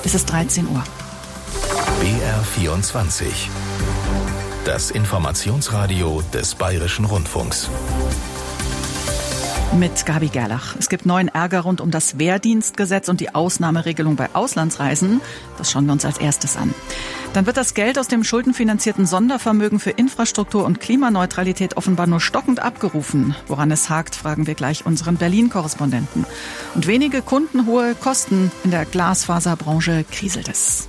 Es ist 13 Uhr. BR24. Das Informationsradio des Bayerischen Rundfunks. Mit Gabi Gerlach. Es gibt neuen Ärger rund um das Wehrdienstgesetz und die Ausnahmeregelung bei Auslandsreisen. Das schauen wir uns als erstes an. Dann wird das Geld aus dem schuldenfinanzierten Sondervermögen für Infrastruktur und Klimaneutralität offenbar nur stockend abgerufen. Woran es hakt, fragen wir gleich unseren Berlin-Korrespondenten. Und wenige Kunden, hohe Kosten in der Glasfaserbranche kriselt es.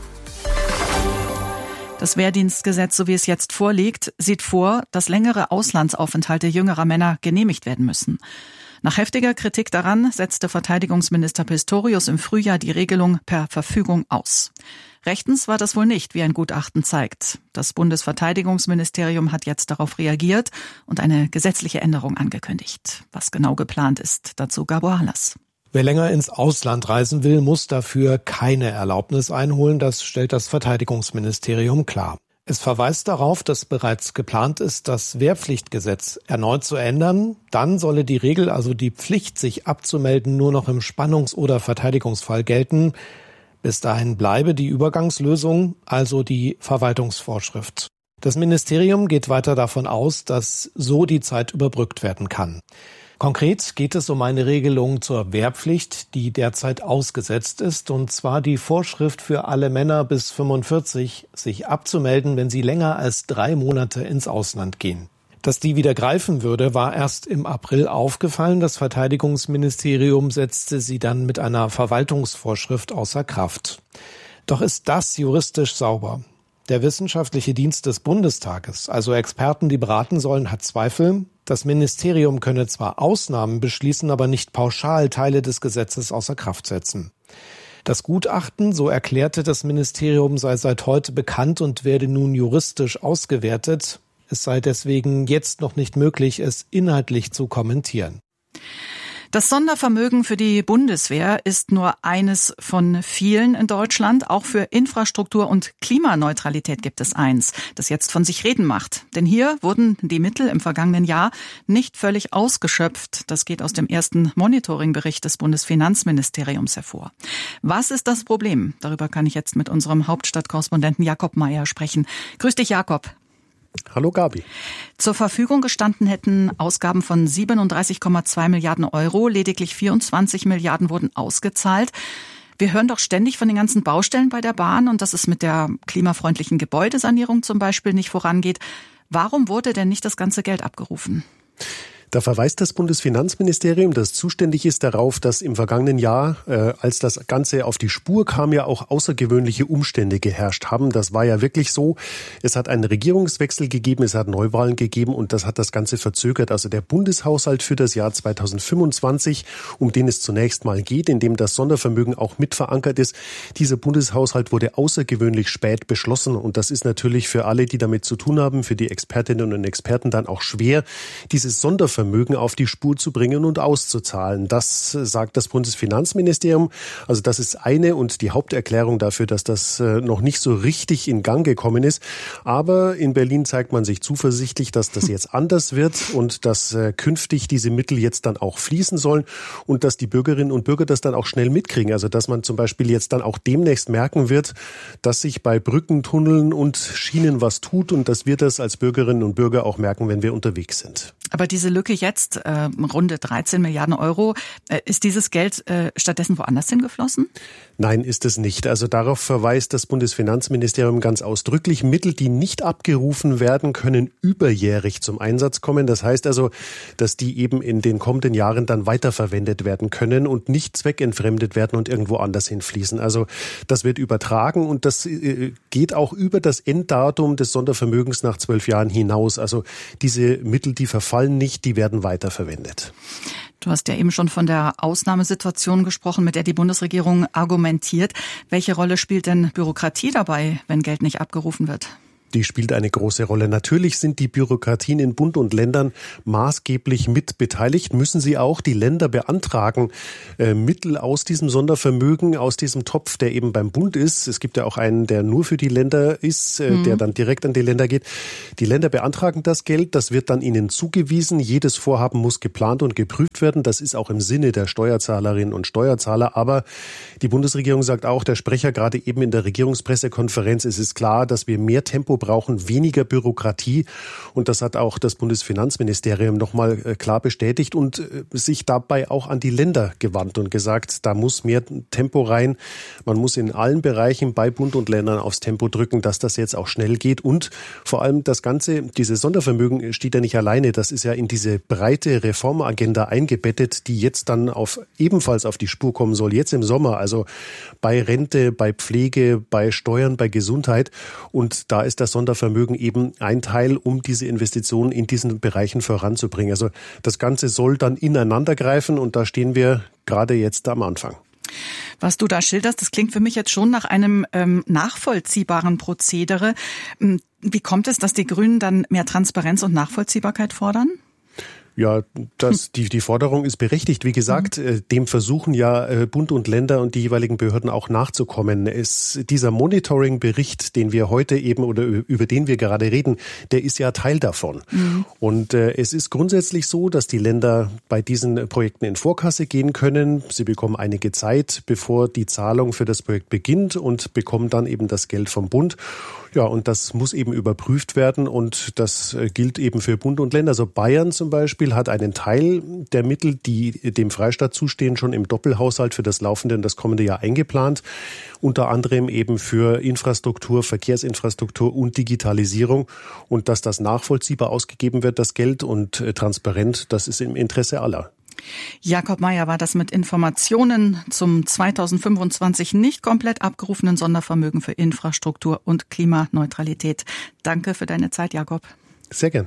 Das Wehrdienstgesetz, so wie es jetzt vorliegt, sieht vor, dass längere Auslandsaufenthalte jüngerer Männer genehmigt werden müssen. Nach heftiger Kritik daran setzte Verteidigungsminister Pistorius im Frühjahr die Regelung per Verfügung aus. Rechtens war das wohl nicht, wie ein Gutachten zeigt. Das Bundesverteidigungsministerium hat jetzt darauf reagiert und eine gesetzliche Änderung angekündigt. Was genau geplant ist, dazu Gabor Hallas. Wer länger ins Ausland reisen will, muss dafür keine Erlaubnis einholen. Das stellt das Verteidigungsministerium klar. Es verweist darauf, dass bereits geplant ist, das Wehrpflichtgesetz erneut zu ändern. Dann solle die Regel, also die Pflicht, sich abzumelden, nur noch im Spannungs- oder Verteidigungsfall gelten. Bis dahin bleibe die Übergangslösung, also die Verwaltungsvorschrift. Das Ministerium geht weiter davon aus, dass so die Zeit überbrückt werden kann. Konkret geht es um eine Regelung zur Wehrpflicht, die derzeit ausgesetzt ist, und zwar die Vorschrift für alle Männer bis 45, sich abzumelden, wenn sie länger als 3 Monate ins Ausland gehen. Dass die wieder greifen würde, war erst im April aufgefallen. Das Verteidigungsministerium setzte sie dann mit einer Verwaltungsvorschrift außer Kraft. Doch ist das juristisch sauber? Der Wissenschaftliche Dienst des Bundestages, also Experten, die beraten sollen, hat Zweifel. Das Ministerium könne zwar Ausnahmen beschließen, aber nicht pauschal Teile des Gesetzes außer Kraft setzen. Das Gutachten, so erklärte das Ministerium, sei seit heute bekannt und werde nun juristisch ausgewertet. Es sei deswegen jetzt noch nicht möglich, es inhaltlich zu kommentieren. Das Sondervermögen für die Bundeswehr ist nur eines von vielen in Deutschland. Auch für Infrastruktur und Klimaneutralität gibt es eins, das jetzt von sich reden macht. Denn hier wurden die Mittel im vergangenen Jahr nicht völlig ausgeschöpft. Das geht aus dem ersten Monitoringbericht des Bundesfinanzministeriums hervor. Was ist das Problem? Darüber kann ich jetzt mit unserem Hauptstadtkorrespondenten Jakob Mayer sprechen. Grüß dich, Jakob. Hallo Gabi. Zur Verfügung gestanden hätten Ausgaben von 37,2 Milliarden Euro. Lediglich 24 Milliarden wurden ausgezahlt. Wir hören doch ständig von den ganzen Baustellen bei der Bahn und dass es mit der klimafreundlichen Gebäudesanierung zum Beispiel nicht vorangeht. Warum wurde denn nicht das ganze Geld abgerufen? Da verweist das Bundesfinanzministerium, das zuständig ist, darauf, dass im vergangenen Jahr, als das Ganze auf die Spur kam, ja auch außergewöhnliche Umstände geherrscht haben. Das war ja wirklich so. Es hat einen Regierungswechsel gegeben, es hat Neuwahlen gegeben und das hat das Ganze verzögert. Also der Bundeshaushalt für das Jahr 2025, um den es zunächst mal geht, in dem das Sondervermögen auch mit verankert ist, dieser Bundeshaushalt wurde außergewöhnlich spät beschlossen. Und das ist natürlich für alle, die damit zu tun haben, für die Expertinnen und Experten dann auch schwer, dieses Sondervermögen auf die Spur zu bringen und auszuzahlen. Das sagt das Bundesfinanzministerium. Also das ist eine und die Haupterklärung dafür, dass das noch nicht so richtig in Gang gekommen ist. Aber in Berlin zeigt man sich zuversichtlich, dass das jetzt anders wird und dass künftig diese Mittel jetzt dann auch fließen sollen und dass die Bürgerinnen und Bürger das dann auch schnell mitkriegen. Also dass man zum Beispiel jetzt dann auch demnächst merken wird, dass sich bei Brücken, Tunneln und Schienen was tut und dass wir das als Bürgerinnen und Bürger auch merken, wenn wir unterwegs sind. Aber diese Lücke jetzt, runde 13 Milliarden Euro, ist dieses Geld stattdessen woanders hingeflossen? Nein, ist es nicht. Also darauf verweist das Bundesfinanzministerium ganz ausdrücklich. Mittel, die nicht abgerufen werden, können überjährig zum Einsatz kommen. Das heißt also, dass die eben in den kommenden Jahren dann weiterverwendet werden können und nicht zweckentfremdet werden und irgendwo anders hinfließen. Also das wird übertragen und das geht auch über das Enddatum des Sondervermögens nach 12 Jahren hinaus. Also diese Mittel, die verfallen nicht, die werden weiterverwendet. Du hast ja eben schon von der Ausnahmesituation gesprochen, mit der die Bundesregierung argumentiert. Welche Rolle spielt denn Bürokratie dabei, wenn Geld nicht abgerufen wird? Die spielt eine große Rolle. Natürlich sind die Bürokratien in Bund und Ländern maßgeblich mit beteiligt. Müssen sie auch. Die Länder beantragen Mittel aus diesem Sondervermögen, aus diesem Topf, der eben beim Bund ist. Es gibt ja auch einen, der nur für die Länder ist, der dann direkt an die Länder geht. Die Länder beantragen das Geld. Das wird dann ihnen zugewiesen. Jedes Vorhaben muss geplant und geprüft werden. Das ist auch im Sinne der Steuerzahlerinnen und Steuerzahler. Aber die Bundesregierung sagt auch, der Sprecher gerade eben in der Regierungspressekonferenz, es ist klar, dass wir mehr Tempo brauchen, weniger Bürokratie. Und das hat auch das Bundesfinanzministerium nochmal klar bestätigt und sich dabei auch an die Länder gewandt und gesagt, da muss mehr Tempo rein. Man muss in allen Bereichen bei Bund und Ländern aufs Tempo drücken, dass das jetzt auch schnell geht. Und vor allem das Ganze, dieses Sondervermögen steht ja nicht alleine. Das ist ja in diese breite Reformagenda eingebettet, die jetzt dann ebenfalls auf die Spur kommen soll, jetzt im Sommer. Also bei Rente, bei Pflege, bei Steuern, bei Gesundheit. Und da ist das Sondervermögen eben ein Teil, um diese Investitionen in diesen Bereichen voranzubringen. Also das Ganze soll dann ineinander greifen und da stehen wir gerade jetzt am Anfang. Was du da schilderst, das klingt für mich jetzt schon nach einem nachvollziehbaren Prozedere. Wie kommt es, dass die Grünen dann mehr Transparenz und Nachvollziehbarkeit fordern? Ja, die Forderung ist berechtigt. Wie gesagt, dem versuchen ja Bund und Länder und die jeweiligen Behörden auch nachzukommen. Dieser Monitoring-Bericht, den wir heute eben oder über den wir gerade reden, der ist ja Teil davon. Und es ist grundsätzlich so, dass die Länder bei diesen Projekten in Vorkasse gehen können. Sie bekommen einige Zeit, bevor die Zahlung für das Projekt beginnt und bekommen dann eben das Geld vom Bund. Ja, und das muss eben überprüft werden und das gilt eben für Bund und Länder. Also Bayern zum Beispiel hat einen Teil der Mittel, die dem Freistaat zustehen, schon im Doppelhaushalt für das laufende und das kommende Jahr eingeplant. Unter anderem eben für Infrastruktur, Verkehrsinfrastruktur und Digitalisierung. Und dass das nachvollziehbar ausgegeben wird, das Geld, und transparent, das ist im Interesse aller. Jakob Mayer war das mit Informationen zum 2025 nicht komplett abgerufenen Sondervermögen für Infrastruktur und Klimaneutralität. Danke für deine Zeit, Jakob. Sehr gern.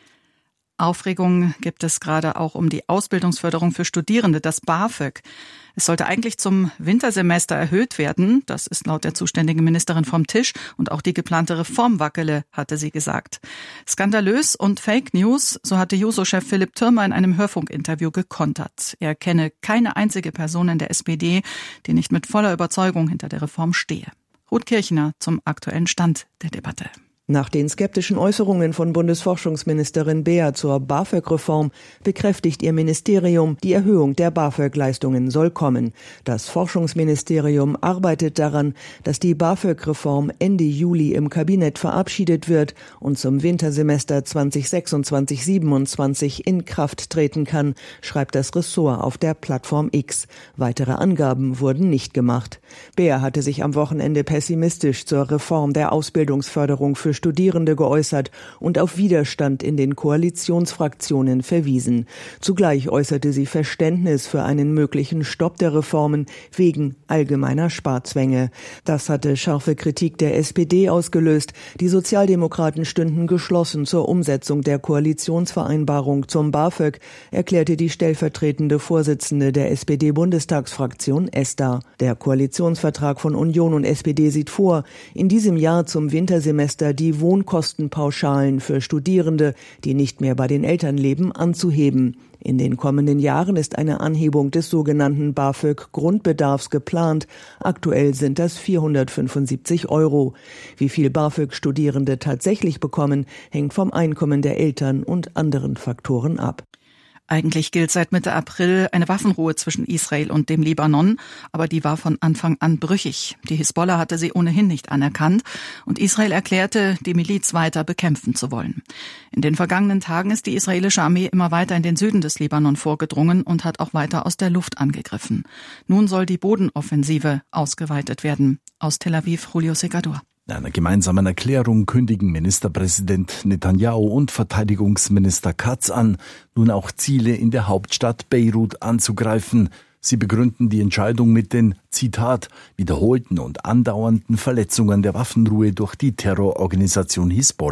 Aufregung gibt es gerade auch um die Ausbildungsförderung für Studierende, das BAföG. Es sollte eigentlich zum Wintersemester erhöht werden. Das ist laut der zuständigen Ministerin vom Tisch. Und auch die geplante Reform wackele, hatte sie gesagt. Skandalös und Fake News, so hatte Juso-Chef Philipp Thürmer in einem Hörfunkinterview gekontert. Er kenne keine einzige Person in der SPD, die nicht mit voller Überzeugung hinter der Reform stehe. Ruth Kirchner zum aktuellen Stand der Debatte. Nach den skeptischen Äußerungen von Bundesforschungsministerin Beer zur BAföG-Reform bekräftigt ihr Ministerium, die Erhöhung der BAföG-Leistungen soll kommen. Das Forschungsministerium arbeitet daran, dass die BAföG-Reform Ende Juli im Kabinett verabschiedet wird und zum Wintersemester 2026/27 in Kraft treten kann, schreibt das Ressort auf der Plattform X. Weitere Angaben wurden nicht gemacht. Beer hatte sich am Wochenende pessimistisch zur Reform der Ausbildungsförderung für Studierende geäußert und auf Widerstand in den Koalitionsfraktionen verwiesen. Zugleich äußerte sie Verständnis für einen möglichen Stopp der Reformen wegen allgemeiner Sparzwänge. Das hatte scharfe Kritik der SPD ausgelöst. Die Sozialdemokraten stünden geschlossen zur Umsetzung der Koalitionsvereinbarung zum BAföG, erklärte die stellvertretende Vorsitzende der SPD-Bundestagsfraktion Esther. Der Koalitionsvertrag von Union und SPD sieht vor, in diesem Jahr zum Wintersemester die Wohnkostenpauschalen für Studierende, die nicht mehr bei den Eltern leben, anzuheben. In den kommenden Jahren ist eine Anhebung des sogenannten BAföG-Grundbedarfs geplant. Aktuell sind das 475 €. Wie viel BAföG Studierende tatsächlich bekommen, hängt vom Einkommen der Eltern und anderen Faktoren ab. Eigentlich gilt seit Mitte April eine Waffenruhe zwischen Israel und dem Libanon, aber die war von Anfang an brüchig. Die Hisbollah hatte sie ohnehin nicht anerkannt und Israel erklärte, die Miliz weiter bekämpfen zu wollen. In den vergangenen Tagen ist die israelische Armee immer weiter in den Süden des Libanon vorgedrungen und hat auch weiter aus der Luft angegriffen. Nun soll die Bodenoffensive ausgeweitet werden. Aus Tel Aviv, Julio Segador. In einer gemeinsamen Erklärung kündigen Ministerpräsident Netanyahu und Verteidigungsminister Katz an, nun auch Ziele in der Hauptstadt Beirut anzugreifen. Sie begründen die Entscheidung mit den, Zitat, wiederholten und andauernden Verletzungen der Waffenruhe durch die Terrororganisation Hisbollah.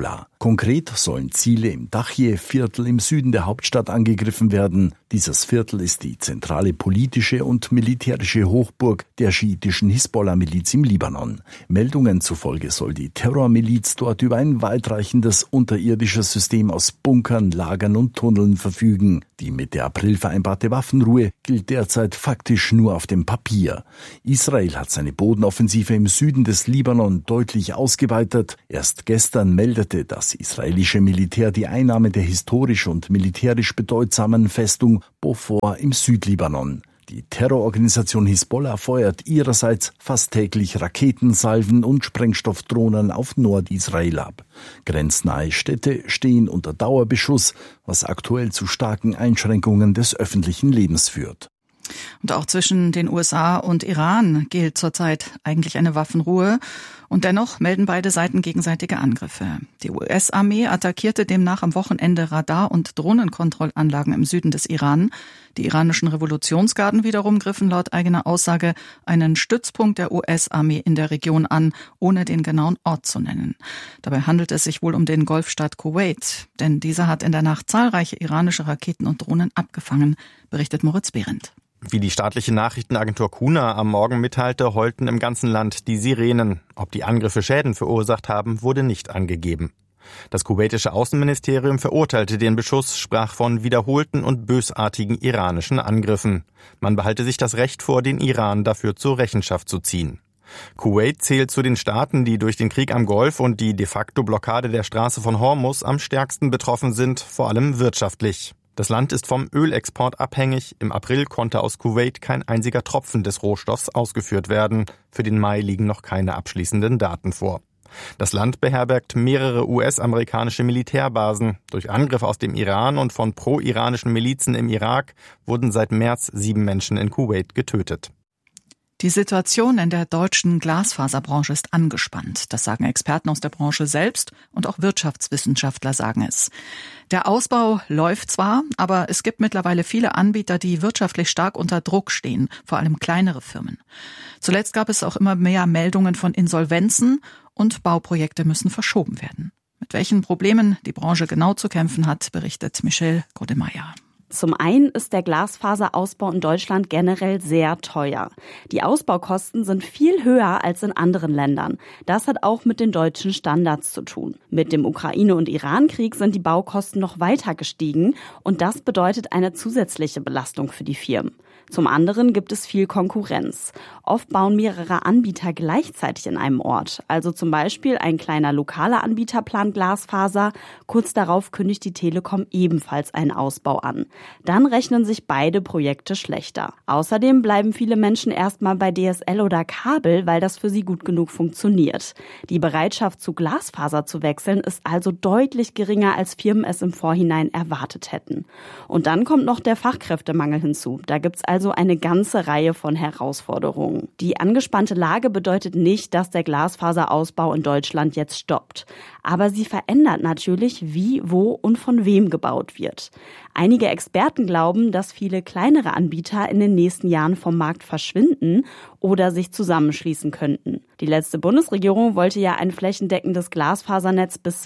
Konkret sollen Ziele im Dachje-Viertel im Süden der Hauptstadt angegriffen werden. Dieses Viertel ist die zentrale politische und militärische Hochburg der schiitischen Hisbollah-Miliz im Libanon. Meldungen zufolge soll die Terrormiliz dort über ein weitreichendes unterirdisches System aus Bunkern, Lagern und Tunneln verfügen. Die mit der April vereinbarte Waffenruhe gilt derzeit faktisch nur auf dem Papier. Israel hat seine Bodenoffensive im Süden des Libanon deutlich ausgeweitet. Erst gestern meldete das israelische Militär die Einnahme der historisch und militärisch bedeutsamen Festung Beaufort im Südlibanon. Die Terrororganisation Hisbollah feuert ihrerseits fast täglich Raketensalven und Sprengstoffdrohnen auf Nordisrael ab. Grenznahe Städte stehen unter Dauerbeschuss, was aktuell zu starken Einschränkungen des öffentlichen Lebens führt. Und auch zwischen den USA und Iran gilt zurzeit eigentlich eine Waffenruhe. Und dennoch melden beide Seiten gegenseitige Angriffe. Die US-Armee attackierte demnach am Wochenende Radar- und Drohnenkontrollanlagen im Süden des Iran. Die iranischen Revolutionsgarden wiederum griffen laut eigener Aussage einen Stützpunkt der US-Armee in der Region an, ohne den genauen Ort zu nennen. Dabei handelt es sich wohl um den Golfstaat Kuwait, denn dieser hat in der Nacht zahlreiche iranische Raketen und Drohnen abgefangen, berichtet Moritz Behrendt. Wie die staatliche Nachrichtenagentur Kuna am Morgen mitteilte, heulten im ganzen Land die Sirenen. Ob die Angriffe Schäden verursacht haben, wurde nicht angegeben. Das kuwaitische Außenministerium verurteilte den Beschuss, sprach von wiederholten und bösartigen iranischen Angriffen. Man behalte sich das Recht vor, den Iran dafür zur Rechenschaft zu ziehen. Kuwait zählt zu den Staaten, die durch den Krieg am Golf und die de facto Blockade der Straße von Hormuz am stärksten betroffen sind, vor allem wirtschaftlich. Das Land ist vom Ölexport abhängig. Im April konnte aus Kuwait kein einziger Tropfen des Rohstoffs ausgeführt werden. Für den Mai liegen noch keine abschließenden Daten vor. Das Land beherbergt mehrere US-amerikanische Militärbasen. Durch Angriffe aus dem Iran und von pro-iranischen Milizen im Irak wurden seit März 7 Menschen in Kuwait getötet. Die Situation in der deutschen Glasfaserbranche ist angespannt. Das sagen Experten aus der Branche selbst und auch Wirtschaftswissenschaftler sagen es. Der Ausbau läuft zwar, aber es gibt mittlerweile viele Anbieter, die wirtschaftlich stark unter Druck stehen, vor allem kleinere Firmen. Zuletzt gab es auch immer mehr Meldungen von Insolvenzen und Bauprojekte müssen verschoben werden. Mit welchen Problemen die Branche genau zu kämpfen hat, berichtet Michelle Godemeyer. Zum einen ist der Glasfaserausbau in Deutschland generell sehr teuer. Die Ausbaukosten sind viel höher als in anderen Ländern. Das hat auch mit den deutschen Standards zu tun. Mit dem Ukraine- und Iran-Krieg sind die Baukosten noch weiter gestiegen und das bedeutet eine zusätzliche Belastung für die Firmen. Zum anderen gibt es viel Konkurrenz. Oft bauen mehrere Anbieter gleichzeitig in einem Ort. Also zum Beispiel ein kleiner lokaler Anbieter plant Glasfaser. Kurz darauf kündigt die Telekom ebenfalls einen Ausbau an. Dann rechnen sich beide Projekte schlechter. Außerdem bleiben viele Menschen erstmal bei DSL oder Kabel, weil das für sie gut genug funktioniert. Die Bereitschaft zu Glasfaser zu wechseln ist also deutlich geringer, als Firmen es im Vorhinein erwartet hätten. Und dann kommt noch der Fachkräftemangel hinzu. Da gibt's also eine ganze Reihe von Herausforderungen. Die angespannte Lage bedeutet nicht, dass der Glasfaserausbau in Deutschland jetzt stoppt. Aber sie verändert natürlich, wie, wo und von wem gebaut wird. Einige Experten glauben, dass viele kleinere Anbieter in den nächsten Jahren vom Markt verschwinden oder sich zusammenschließen könnten. Die letzte Bundesregierung wollte ja ein flächendeckendes Glasfasernetz bis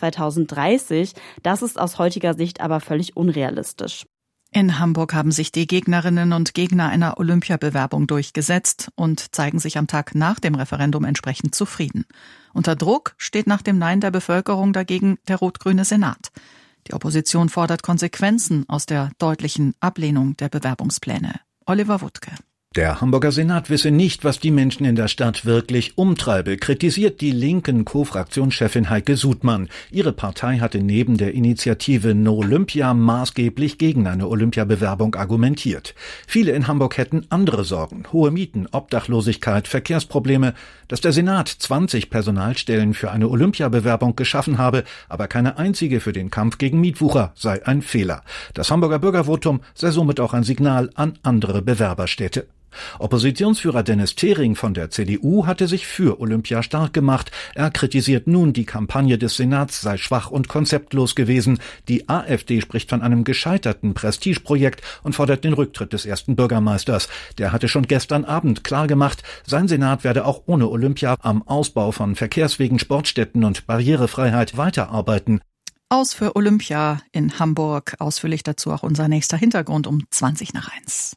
2030. Das ist aus heutiger Sicht aber völlig unrealistisch. In Hamburg haben sich die Gegnerinnen und Gegner einer Olympiabewerbung durchgesetzt und zeigen sich am Tag nach dem Referendum entsprechend zufrieden. Unter Druck steht nach dem Nein der Bevölkerung dagegen der rot-grüne Senat. Die Opposition fordert Konsequenzen aus der deutlichen Ablehnung der Bewerbungspläne. Oliver Wuttke. Der Hamburger Senat wisse nicht, was die Menschen in der Stadt wirklich umtreibe, kritisiert die linken Co-Fraktionschefin Heike Sudmann. Ihre Partei hatte neben der Initiative No Olympia maßgeblich gegen eine Olympiabewerbung argumentiert. Viele in Hamburg hätten andere Sorgen, hohe Mieten, Obdachlosigkeit, Verkehrsprobleme. Dass der Senat 20 Personalstellen für eine Olympiabewerbung geschaffen habe, aber keine einzige für den Kampf gegen Mietwucher, sei ein Fehler. Das Hamburger Bürgervotum sei somit auch ein Signal an andere Bewerberstädte. Oppositionsführer Dennis Thering von der CDU hatte sich für Olympia stark gemacht. Er kritisiert nun, die Kampagne des Senats sei schwach und konzeptlos gewesen. Die AfD spricht von einem gescheiterten Prestigeprojekt und fordert den Rücktritt des ersten Bürgermeisters. Der hatte schon gestern Abend klargemacht, sein Senat werde auch ohne Olympia am Ausbau von Verkehrswegen, Sportstätten und Barrierefreiheit weiterarbeiten. Aus für Olympia in Hamburg. Ausführlich dazu auch unser nächster Hintergrund um 1:20.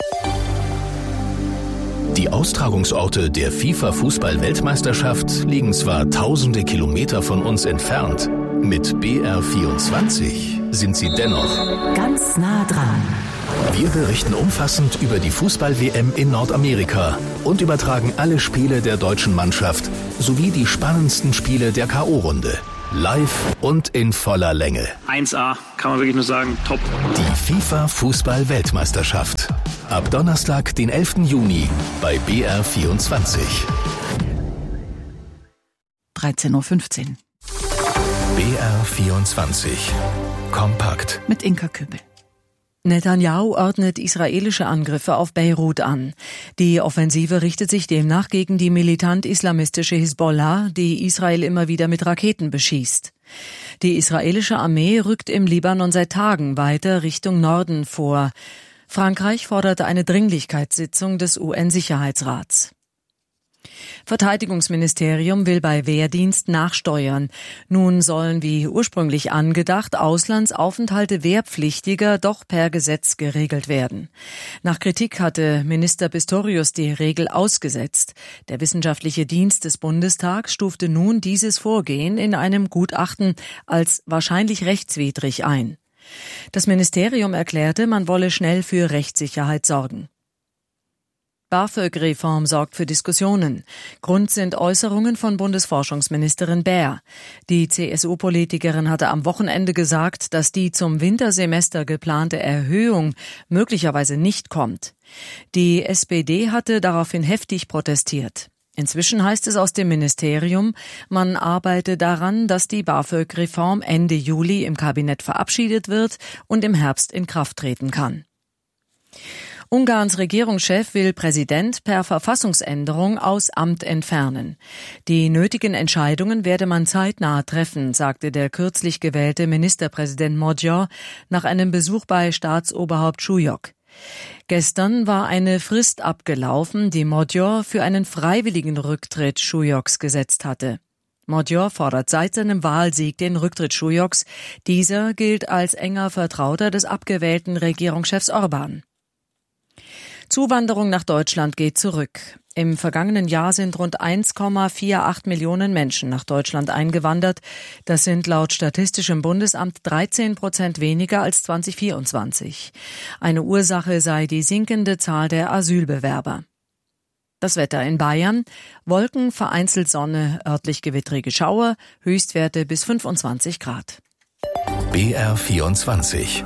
Die Austragungsorte der FIFA-Fußball-Weltmeisterschaft liegen zwar tausende Kilometer von uns entfernt. Mit BR24 sind sie dennoch ganz nah dran. Wir berichten umfassend über die Fußball-WM in Nordamerika und übertragen alle Spiele der deutschen Mannschaft sowie die spannendsten Spiele der K.O.-Runde. Live und in voller Länge. 1A, kann man wirklich nur sagen, top. Die FIFA-Fußball-Weltmeisterschaft. Ab Donnerstag, den 11. Juni bei BR24. 13:15 Uhr. BR24. Kompakt. Mit Inka Kübel. Netanyahu ordnet israelische Angriffe auf Beirut an. Die Offensive richtet sich demnach gegen die militant-islamistische Hisbollah, die Israel immer wieder mit Raketen beschießt. Die israelische Armee rückt im Libanon seit Tagen weiter Richtung Norden vor. Frankreich forderte eine Dringlichkeitssitzung des UN-Sicherheitsrats. Verteidigungsministerium will bei Wehrdienst nachsteuern. Nun sollen wie ursprünglich angedacht Auslandsaufenthalte Wehrpflichtiger doch per Gesetz geregelt werden. Nach Kritik hatte Minister Pistorius die Regel ausgesetzt. Der wissenschaftliche Dienst des Bundestags stufte nun dieses Vorgehen in einem Gutachten als wahrscheinlich rechtswidrig ein. Das Ministerium erklärte, man wolle schnell für Rechtssicherheit sorgen. BAföG-Reform sorgt für Diskussionen. Grund sind Äußerungen von Bundesforschungsministerin Baer. Die CSU-Politikerin hatte am Wochenende gesagt, dass die zum Wintersemester geplante Erhöhung möglicherweise nicht kommt. Die SPD hatte daraufhin heftig protestiert. Inzwischen heißt es aus dem Ministerium, man arbeite daran, dass die BAföG-Reform Ende Juli im Kabinett verabschiedet wird und im Herbst in Kraft treten kann. Ungarns Regierungschef will Präsident per Verfassungsänderung aus Amt entfernen. Die nötigen Entscheidungen werde man zeitnah treffen, sagte der kürzlich gewählte Ministerpräsident Magyar nach einem Besuch bei Staatsoberhaupt Súlyog. Gestern war eine Frist abgelaufen, die Magyar für einen freiwilligen Rücktritt Súlyogs gesetzt hatte. Magyar fordert seit seinem Wahlsieg den Rücktritt Súlyogs. Dieser gilt als enger Vertrauter des abgewählten Regierungschefs Orbán. Zuwanderung nach Deutschland geht zurück. Im vergangenen Jahr sind rund 1,48 Millionen Menschen nach Deutschland eingewandert. Das sind laut Statistischem Bundesamt 13% weniger als 2024. Eine Ursache sei die sinkende Zahl der Asylbewerber. Das Wetter in Bayern: Wolken, vereinzelt Sonne, örtlich gewittrige Schauer, Höchstwerte bis 25 Grad. BR24.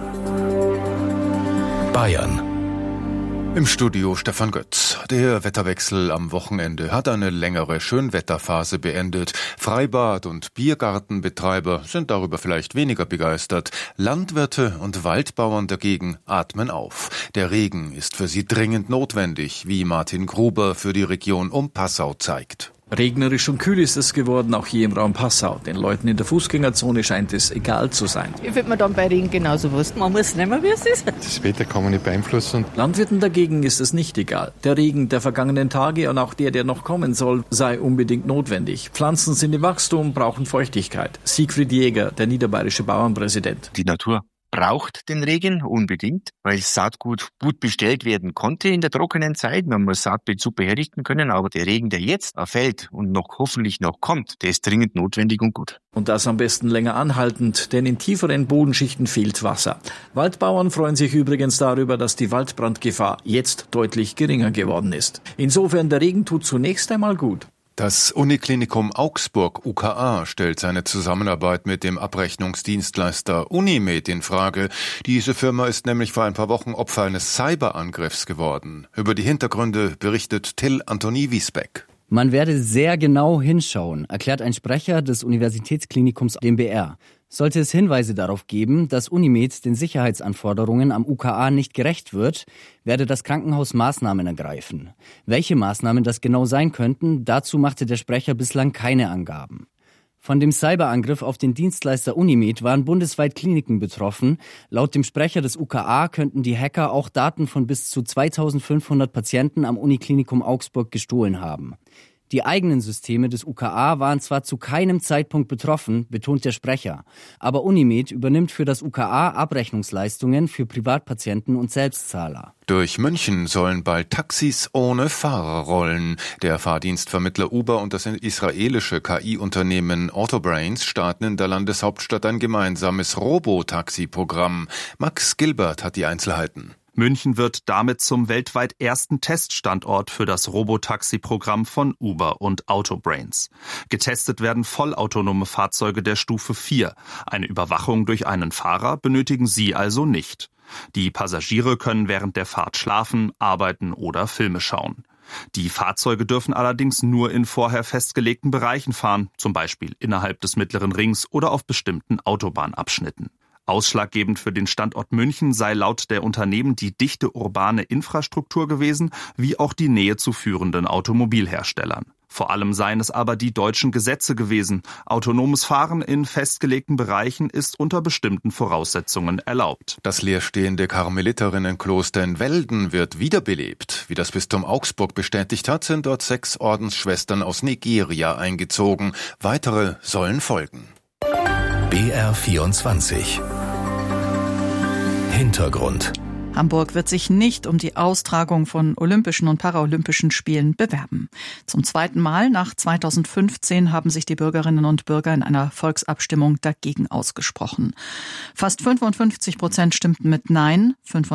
Bayern. Im Studio Stefan Götz. Der Wetterwechsel am Wochenende hat eine längere Schönwetterphase beendet. Freibad- und Biergartenbetreiber sind darüber vielleicht weniger begeistert. Landwirte und Waldbauern dagegen atmen auf. Der Regen ist für sie dringend notwendig, wie Martin Gruber für die Region um Passau zeigt. Regnerisch und kühl ist es geworden, auch hier im Raum Passau. Den Leuten in der Fußgängerzone scheint es egal zu sein. Ich finde mir dann bei Regen genauso wurscht. Man muss nehmen, wie es ist. Das Wetter kann man nicht beeinflussen. Landwirten dagegen ist es nicht egal. Der Regen der vergangenen Tage und auch der noch kommen soll, sei unbedingt notwendig. Pflanzen sind im Wachstum, brauchen Feuchtigkeit. Siegfried Jäger, der niederbayerische Bauernpräsident. Die Natur braucht den Regen unbedingt, weil Saatgut gut bestellt werden konnte in der trockenen Zeit. Man muss Saatbeet super herrichten können, aber der Regen, der jetzt fällt und hoffentlich noch kommt, der ist dringend notwendig und gut. Und das am besten länger anhaltend, denn in tieferen Bodenschichten fehlt Wasser. Waldbauern freuen sich übrigens darüber, dass die Waldbrandgefahr jetzt deutlich geringer geworden ist. Insofern, der Regen tut zunächst einmal gut. Das Uniklinikum Augsburg UKA stellt seine Zusammenarbeit mit dem Abrechnungsdienstleister Unimed in Frage. Diese Firma ist nämlich vor ein paar Wochen Opfer eines Cyberangriffs geworden. Über die Hintergründe berichtet Till Antoni Wiesbeck. Man werde sehr genau hinschauen, erklärt ein Sprecher des Universitätsklinikums dem BR. Sollte es Hinweise darauf geben, dass Unimed den Sicherheitsanforderungen am UKA nicht gerecht wird, werde das Krankenhaus Maßnahmen ergreifen. Welche Maßnahmen das genau sein könnten, dazu machte der Sprecher bislang keine Angaben. Von dem Cyberangriff auf den Dienstleister Unimed waren bundesweit Kliniken betroffen. Laut dem Sprecher des UKA könnten die Hacker auch Daten von bis zu 2500 Patienten am Uniklinikum Augsburg gestohlen haben. Die eigenen Systeme des UKA waren zwar zu keinem Zeitpunkt betroffen, betont der Sprecher, aber Unimed übernimmt für das UKA Abrechnungsleistungen für Privatpatienten und Selbstzahler. Durch München sollen bald Taxis ohne Fahrer rollen. Der Fahrdienstvermittler Uber und das israelische KI-Unternehmen Autobrains starten in der Landeshauptstadt ein gemeinsames Robotaxi-Programm. Max Gilbert hat die Einzelheiten. München wird damit zum weltweit ersten Teststandort für das Robotaxi-Programm von Uber und Autobrains. Getestet werden vollautonome Fahrzeuge der Stufe 4. Eine Überwachung durch einen Fahrer benötigen sie also nicht. Die Passagiere können während der Fahrt schlafen, arbeiten oder Filme schauen. Die Fahrzeuge dürfen allerdings nur in vorher festgelegten Bereichen fahren, zum Beispiel innerhalb des Mittleren Rings oder auf bestimmten Autobahnabschnitten. Ausschlaggebend für den Standort München sei laut der Unternehmen die dichte urbane Infrastruktur gewesen, wie auch die Nähe zu führenden Automobilherstellern. Vor allem seien es aber die deutschen Gesetze gewesen. Autonomes Fahren in festgelegten Bereichen ist unter bestimmten Voraussetzungen erlaubt. Das leerstehende Karmeliterinnen-Kloster in Welden wird wiederbelebt. Wie das Bistum Augsburg bestätigt hat, sind dort 6 Ordensschwestern aus Nigeria eingezogen. Weitere sollen folgen. BR24 Hintergrund. Hamburg wird sich nicht um die Austragung von Olympischen und Paralympischen Spielen bewerben. Zum zweiten Mal nach 2015 haben sich die Bürgerinnen und Bürger in einer Volksabstimmung dagegen ausgesprochen. Fast 55% stimmten mit Nein,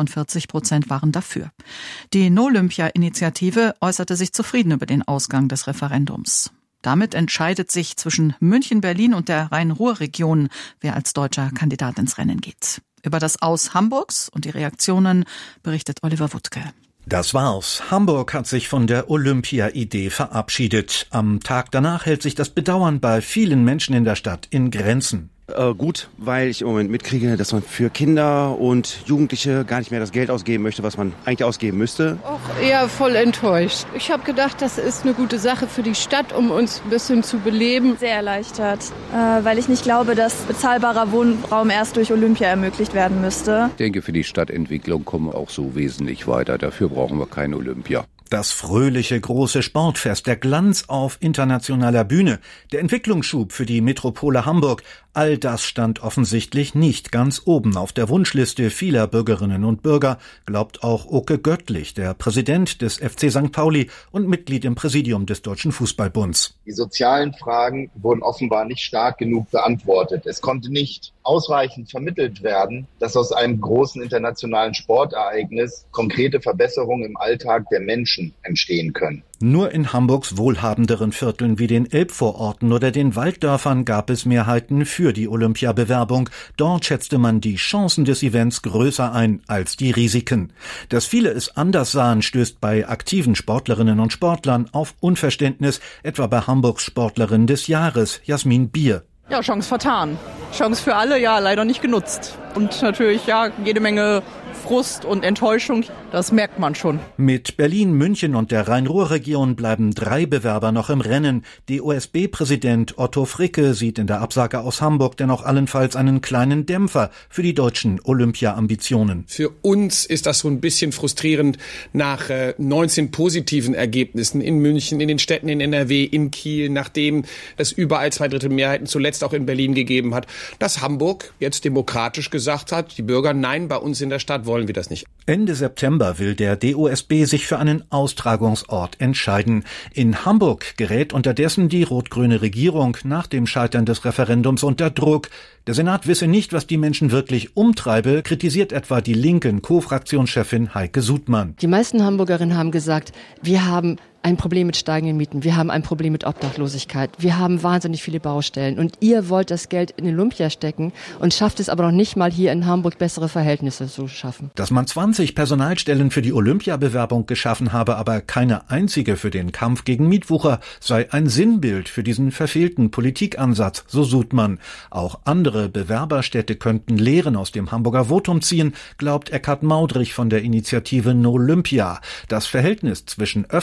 45% waren dafür. Die No-Olympia-Initiative äußerte sich zufrieden über den Ausgang des Referendums. Damit entscheidet sich zwischen München, Berlin und der Rhein-Ruhr-Region, wer als deutscher Kandidat ins Rennen geht. Über das Aus Hamburgs und die Reaktionen berichtet Oliver Wuttke. Das war's. Hamburg hat sich von der Olympia-Idee verabschiedet. Am Tag danach hält sich das Bedauern bei vielen Menschen in der Stadt in Grenzen. Gut, weil ich im Moment mitkriege, dass man für Kinder und Jugendliche gar nicht mehr das Geld ausgeben möchte, was man eigentlich ausgeben müsste. Auch eher voll enttäuscht. Ich habe gedacht, das ist eine gute Sache für die Stadt, um uns ein bisschen zu beleben. Sehr erleichtert, weil ich nicht glaube, dass bezahlbarer Wohnraum erst durch Olympia ermöglicht werden müsste. Ich denke, für die Stadtentwicklung kommen wir auch so wesentlich weiter. Dafür brauchen wir keine Olympia. Das fröhliche große Sportfest, der Glanz auf internationaler Bühne, der Entwicklungsschub für die Metropole Hamburg, all das stand offensichtlich nicht ganz oben auf der Wunschliste vieler Bürgerinnen und Bürger, glaubt auch Oke Göttlich, der Präsident des FC St. Pauli und Mitglied im Präsidium des Deutschen Fußballbunds. Die sozialen Fragen wurden offenbar nicht stark genug beantwortet. Es konnte nicht ausreichend vermittelt werden, dass aus einem großen internationalen Sportereignis konkrete Verbesserungen im Alltag der Menschen entstehen können. Nur in Hamburgs wohlhabenderen Vierteln wie den Elbvororten oder den Walddörfern gab es Mehrheiten für die Olympiabewerbung. Dort schätzte man die Chancen des Events größer ein als die Risiken. Dass viele es anders sahen, stößt bei aktiven Sportlerinnen und Sportlern auf Unverständnis, etwa bei Hamburgs Sportlerin des Jahres, Jasmin Bier. Ja, Chance vertan. Chance für alle, ja, leider nicht genutzt. Und natürlich, ja, jede Menge Frust und Enttäuschung, das merkt man schon. Mit Berlin, München und der Rhein-Ruhr-Region bleiben 3 Bewerber noch im Rennen. DOSB-Präsident Otto Fricke sieht in der Absage aus Hamburg dennoch allenfalls einen kleinen Dämpfer für die deutschen Olympia-Ambitionen. Für uns ist das so ein bisschen frustrierend nach 19 positiven Ergebnissen in München, in den Städten in NRW, in Kiel, nachdem es überall 2/3 Mehrheiten zuletzt auch in Berlin gegeben hat, dass Hamburg jetzt demokratisch gesagt hat, die Bürger, nein, bei uns in der Stadt wollen wir das nicht. Ende September will der DOSB sich für einen Austragungsort entscheiden. In Hamburg gerät unterdessen die rot-grüne Regierung nach dem Scheitern des Referendums unter Druck. Der Senat wisse nicht, was die Menschen wirklich umtreibe, kritisiert etwa die linken Co-Fraktionschefin Heike Sudmann. Die meisten Hamburgerinnen haben gesagt, wir haben ein Problem mit steigenden Mieten, wir haben ein Problem mit Obdachlosigkeit, wir haben wahnsinnig viele Baustellen und ihr wollt das Geld in Olympia stecken und schafft es aber noch nicht mal hier in Hamburg bessere Verhältnisse zu schaffen. Dass man 20 Personalstellen für die Olympiabewerbung geschaffen habe, aber keine einzige für den Kampf gegen Mietwucher, sei ein Sinnbild für diesen verfehlten Politikansatz, so Sudmann. Auch andere Bewerberstädte könnten Lehren aus dem Hamburger Votum ziehen, glaubt Eckhard Maudrich von der Initiative No Olympia. Das Verhältnis zwischen öffentlichen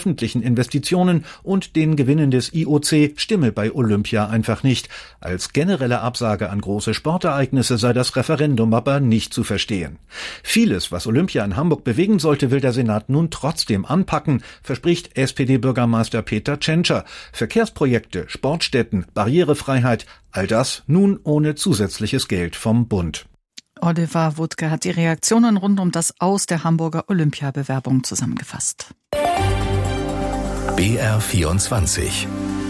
Investitionen und den Gewinnen des IOC stimme bei Olympia einfach nicht. Als generelle Absage an große Sportereignisse sei das Referendum aber nicht zu verstehen. Vieles, was Olympia in Hamburg bewegen sollte, will der Senat nun trotzdem anpacken, verspricht SPD-Bürgermeister Peter Tschentscher. Verkehrsprojekte, Sportstätten, Barrierefreiheit, all das nun ohne zusätzliches Geld vom Bund. Oliver Wuttke hat die Reaktionen rund um das Aus der Hamburger Olympiabewerbung zusammengefasst. BR24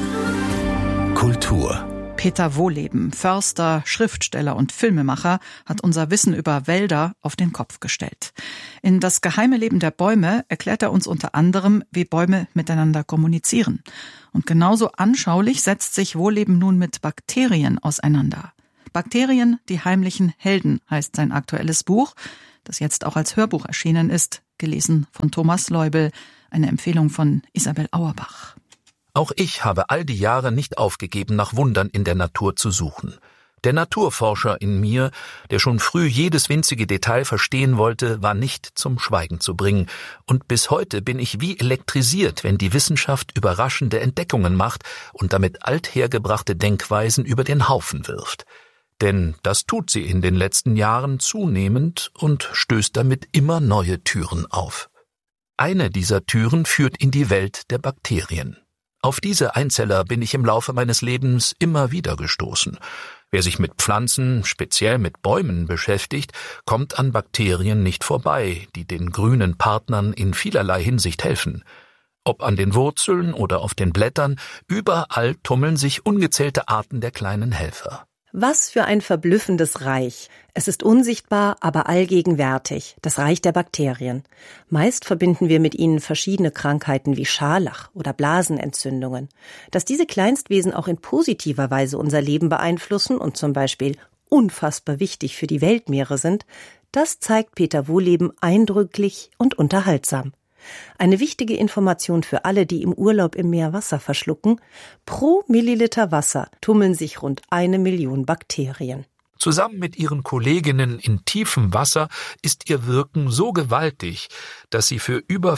Kultur. Peter Wohleben, Förster, Schriftsteller und Filmemacher, hat unser Wissen über Wälder auf den Kopf gestellt. In Das geheime Leben der Bäume erklärt er uns unter anderem, wie Bäume miteinander kommunizieren. Und genauso anschaulich setzt sich Wohleben nun mit Bakterien auseinander. Bakterien, die heimlichen Helden, heißt sein aktuelles Buch, das jetzt auch als Hörbuch erschienen ist, gelesen von Thomas Leubel, eine Empfehlung von Isabel Auerbach. Auch ich habe all die Jahre nicht aufgegeben, nach Wundern in der Natur zu suchen. Der Naturforscher in mir, der schon früh jedes winzige Detail verstehen wollte, war nicht zum Schweigen zu bringen. Und bis heute bin ich wie elektrisiert, wenn die Wissenschaft überraschende Entdeckungen macht und damit althergebrachte Denkweisen über den Haufen wirft. Denn das tut sie in den letzten Jahren zunehmend und stößt damit immer neue Türen auf. Eine dieser Türen führt in die Welt der Bakterien. Auf diese Einzeller bin ich im Laufe meines Lebens immer wieder gestoßen. Wer sich mit Pflanzen, speziell mit Bäumen beschäftigt, kommt an Bakterien nicht vorbei, die den grünen Partnern in vielerlei Hinsicht helfen. Ob an den Wurzeln oder auf den Blättern, überall tummeln sich ungezählte Arten der kleinen Helfer. Was für ein verblüffendes Reich. Es ist unsichtbar, aber allgegenwärtig, das Reich der Bakterien. Meist verbinden wir mit ihnen verschiedene Krankheiten wie Scharlach oder Blasenentzündungen. Dass diese Kleinstwesen auch in positiver Weise unser Leben beeinflussen und zum Beispiel unfassbar wichtig für die Weltmeere sind, das zeigt Peter Wohleben eindrücklich und unterhaltsam. Eine wichtige Information für alle, die im Urlaub im Meer Wasser verschlucken: Pro Milliliter Wasser tummeln sich rund 1 Million Bakterien. Zusammen mit ihren Kolleginnen in tiefem Wasser ist ihr Wirken so gewaltig, dass sie für über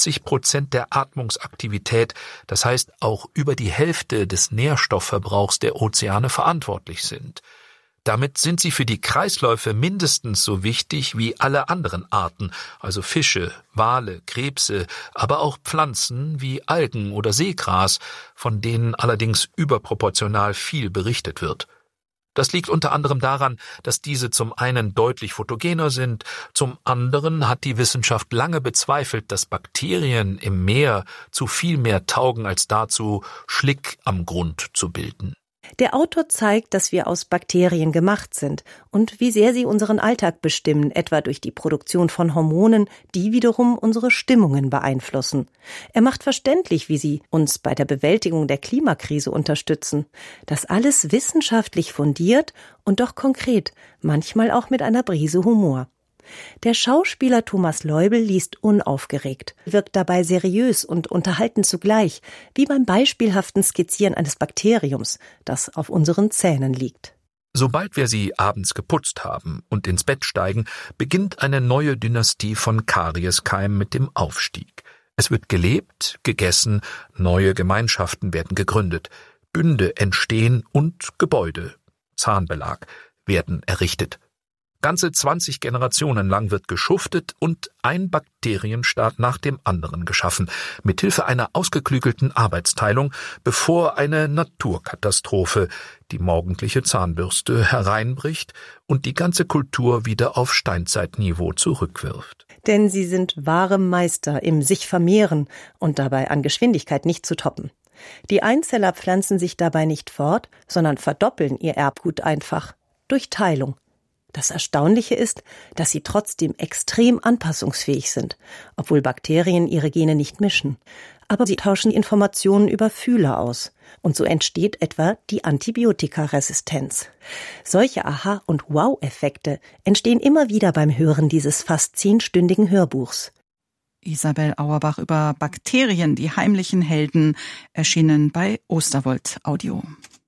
50% der Atmungsaktivität, das heißt auch über die Hälfte des Nährstoffverbrauchs der Ozeane verantwortlich sind. Damit sind sie für die Kreisläufe mindestens so wichtig wie alle anderen Arten, also Fische, Wale, Krebse, aber auch Pflanzen wie Algen oder Seegras, von denen allerdings überproportional viel berichtet wird. Das liegt unter anderem daran, dass diese zum einen deutlich photogener sind, zum anderen hat die Wissenschaft lange bezweifelt, dass Bakterien im Meer zu viel mehr taugen als dazu, Schlick am Grund zu bilden. Der Autor zeigt, dass wir aus Bakterien gemacht sind und wie sehr sie unseren Alltag bestimmen, etwa durch die Produktion von Hormonen, die wiederum unsere Stimmungen beeinflussen. Er macht verständlich, wie sie uns bei der Bewältigung der Klimakrise unterstützen. Das alles wissenschaftlich fundiert und doch konkret, manchmal auch mit einer Prise Humor. Der Schauspieler Thomas Leubel liest unaufgeregt, wirkt dabei seriös und unterhaltend zugleich, wie beim beispielhaften Skizzieren eines Bakteriums, das auf unseren Zähnen liegt. Sobald wir sie abends geputzt haben und ins Bett steigen, beginnt eine neue Dynastie von Karieskeimen mit dem Aufstieg. Es wird gelebt, gegessen, neue Gemeinschaften werden gegründet, Bünde entstehen und Gebäude, Zahnbelag, werden errichtet. Ganze 20 Generationen lang wird geschuftet und ein Bakterienstaat nach dem anderen geschaffen, mithilfe einer ausgeklügelten Arbeitsteilung, bevor eine Naturkatastrophe, die morgendliche Zahnbürste, hereinbricht und die ganze Kultur wieder auf Steinzeitniveau zurückwirft. Denn sie sind wahre Meister im sich vermehren und dabei an Geschwindigkeit nicht zu toppen. Die Einzeller pflanzen sich dabei nicht fort, sondern verdoppeln ihr Erbgut einfach durch Teilung. Das Erstaunliche ist, dass sie trotzdem extrem anpassungsfähig sind, obwohl Bakterien ihre Gene nicht mischen. Aber sie tauschen Informationen über Fühler aus. Und so entsteht etwa die Antibiotikaresistenz. Solche Aha- und Wow-Effekte entstehen immer wieder beim Hören dieses fast 10-stündigen Hörbuchs. Isabel Auerbach über Bakterien, die heimlichen Helden, erschienen bei Osterwold Audio.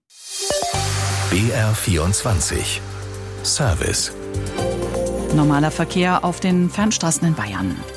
BR24 Service. Normaler Verkehr auf den Fernstraßen in Bayern.